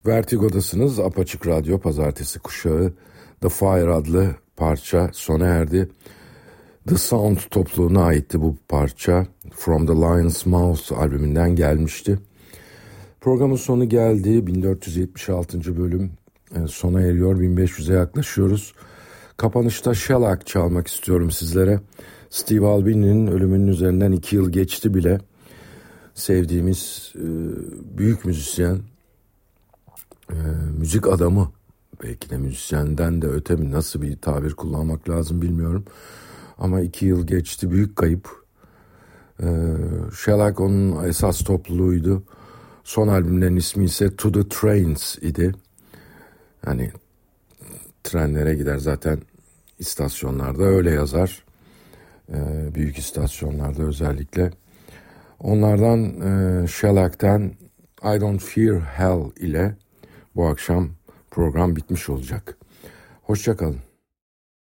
Vertigo'dasınız. Apaçık Radyo Pazartesi Kuşağı. The Fire adlı parça sona erdi. The Sound topluluğuna aitti bu parça. From the Lion's Mouth albümünden gelmişti. Programın sonu geldi. 1476. bölüm sona eriyor. 1500'e yaklaşıyoruz. Kapanışta Shellac çalmak istiyorum sizlere. Steve Albini'nin ölümünün üzerinden 2 yıl geçti bile. Sevdiğimiz büyük müzisyen, müzik adamı, belki de müzisyenden de öte mi, nasıl bir tabir kullanmak lazım bilmiyorum. Ama 2 yıl geçti, büyük kayıp. Shellac onun esas topluluğuydu. Son albümlerin ismi ise To The Trains idi. Yani trenlere gider, zaten istasyonlarda öyle yazar. Büyük istasyonlarda özellikle. Onlardan Shellac'ten I Don't Fear Hell ile bu akşam program bitmiş olacak. Hoşça kalın.